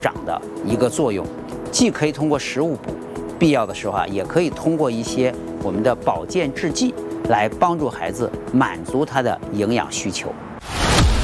长的一个作用，既可以通过食物补，必要的时候也可以通过一些我们的保健制剂来帮助孩子满足他的营养需求。